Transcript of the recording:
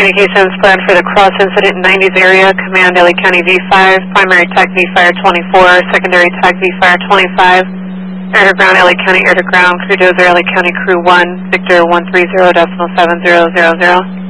communications plan for the cross incident in 90s area. Command LA County V5, primary tech V-Fire 24, secondary tech V-Fire 25, air to ground LA County air to ground, crew dozer LA County crew 1, Victor 130.7000.